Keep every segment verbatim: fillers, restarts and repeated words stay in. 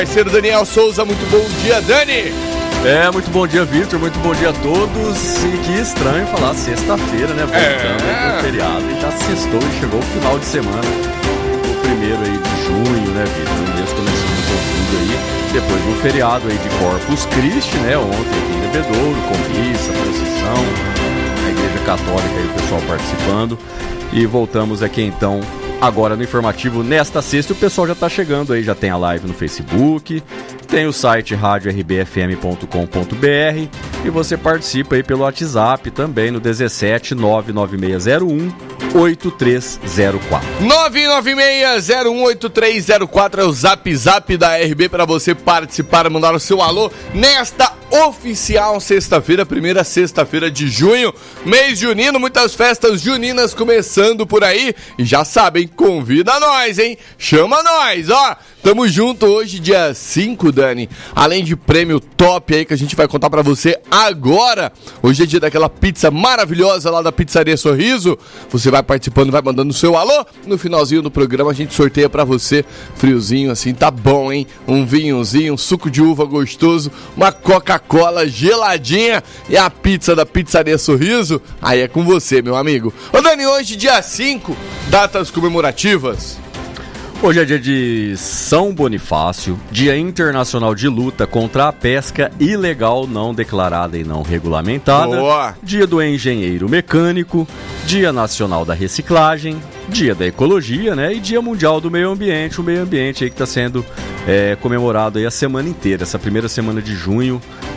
Parceiro Daniel Souza, muito bom dia, Dani! É, muito bom dia, Victor, muito bom dia a todos. E que estranho falar sexta-feira, né? Voltando é. pro feriado e já sextou e chegou o final de semana. O primeiro aí de junho, né, Victor? O mês começando com tudo aí. Depois do feriado aí de Corpus Christi, né? Ontem aqui em Bebedouro, com missa, procissão, a Igreja Católica aí, o pessoal participando. E voltamos aqui então agora no informativo nesta sexta. O pessoal já tá chegando aí, já tem a live no Facebook, tem o site rádio r b f m ponto com ponto b r e você participa aí pelo WhatsApp também no dezessete nove nove seis zero um oito três zero quatro. nove nove seis zero um oito três zero quatro é o zap zap da R B para você participar, mandar o seu alô nesta oficial sexta-feira, primeira sexta-feira de junho, mês junino, muitas festas juninas começando por aí e já sabem, convida nós, hein? Chama nós, ó! Tamo junto hoje, dia cinco, Dani. Além de prêmio top aí que a gente vai contar pra você agora. Hoje é dia daquela pizza maravilhosa lá da Pizzaria Sorriso. Você vai participando, vai mandando o seu alô. No finalzinho do programa a gente sorteia pra você. Friozinho assim, tá bom, hein? Um vinhozinho, um suco de uva gostoso, uma Coca-Cola geladinha e a pizza da Pizzaria Sorriso. Aí é com você, meu amigo. Ô, Dani, hoje dia cinco, datas comemorativas. Hoje é dia de São Bonifácio, Dia Internacional de Luta contra a Pesca Ilegal Não Declarada e Não Regulamentada, Boa. Dia do Engenheiro Mecânico, Dia Nacional da Reciclagem, Dia da Ecologia, né? E Dia Mundial do Meio Ambiente, o meio ambiente aí que está sendo é, comemorado aí a semana inteira, essa primeira semana de junho.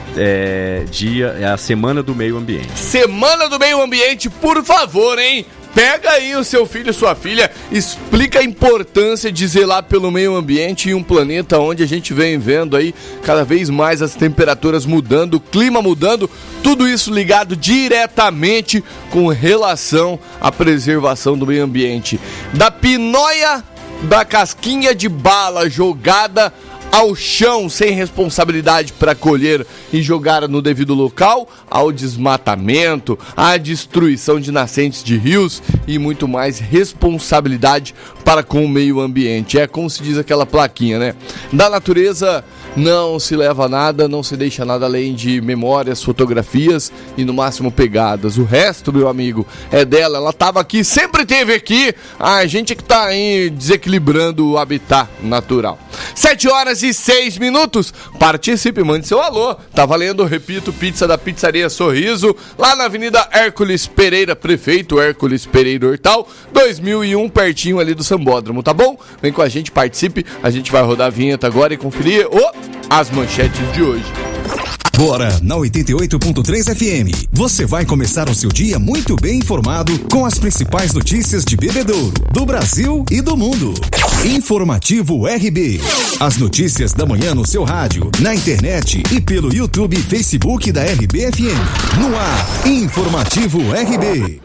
É, dia, é a Semana do Meio Ambiente. Semana do Meio Ambiente, por favor, hein? Pega aí o seu filho e sua filha, explica a importância de zelar pelo meio ambiente em um planeta onde a gente vem vendo aí cada vez mais as temperaturas mudando, o clima mudando, tudo isso ligado diretamente com relação à preservação do meio ambiente. Da pinóia da casquinha de bala jogada ao chão sem responsabilidade para colher e jogar no devido local, ao desmatamento, à destruição de nascentes de rios e muito mais responsabilidade para com o meio ambiente. É como se diz aquela plaquinha, né? Da natureza não se leva nada, não se deixa nada além de memórias, fotografias e no máximo pegadas. O resto, meu amigo, é dela. Ela estava aqui, sempre teve aqui. A gente que está aí desequilibrando o habitat natural. Sete horas e seis minutos. Participe, mande seu alô. Tá valendo, repito, pizza da Pizzaria Sorriso, lá na Avenida Hércules Pereira, Prefeito Hércules Pereira Hortal, dois mil e um, pertinho ali do Sambódromo, tá bom? Vem com a gente, participe. A gente vai rodar a vinheta agora e conferir o... as manchetes de hoje. Agora, na oitenta e oito ponto três F M, você vai começar o seu dia muito bem informado com as principais notícias de Bebedouro, do Brasil e do mundo. Informativo R B. As notícias da manhã no seu rádio, na internet e pelo YouTube e Facebook da R B F M. No ar, Informativo R B.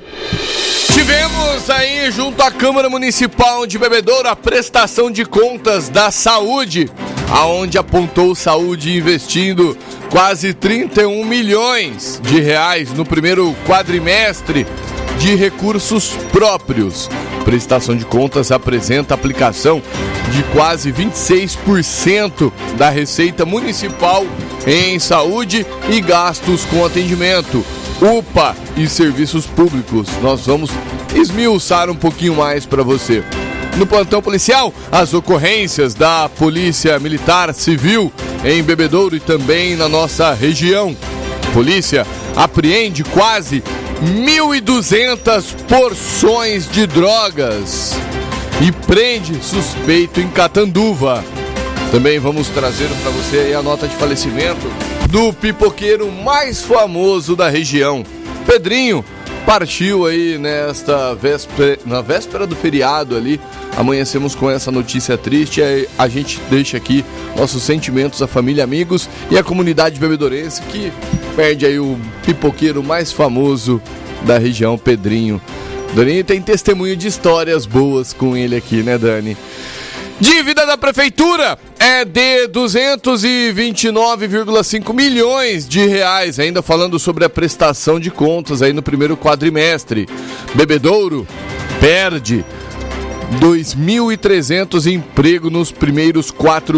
Tivemos aí, junto à Câmara Municipal de Bebedouro, a prestação de contas da saúde, aonde apontou saúde investindo quase trinta e um milhões de reais no primeiro quadrimestre de recursos próprios. Prestação de contas apresenta aplicação de quase vinte e seis por cento da receita municipal em saúde e gastos com atendimento, U P A e serviços públicos. Nós vamos esmiuçar um pouquinho mais para você. No plantão policial, as ocorrências da Polícia Militar Civil em Bebedouro e também na nossa região. Polícia apreende quase mil e duzentas porções de drogas e prende suspeito em Catanduva. Também vamos trazer para você aí a nota de falecimento do pipoqueiro mais famoso da região. Pedrinho partiu aí nesta véspera, na véspera do feriado ali. Amanhecemos com essa notícia triste. A gente deixa aqui nossos sentimentos à família, amigos e à comunidade bebedourense que perde aí o pipoqueiro mais famoso da região, Pedrinho. Dani tem testemunho de histórias boas com ele aqui, né, Dani? Dívida da prefeitura é de duzentos e vinte e nove vírgula cinco milhões de reais, ainda falando sobre a prestação de contas aí no primeiro quadrimestre. Bebedouro perde dois mil e trezentos empregos nos primeiros quatro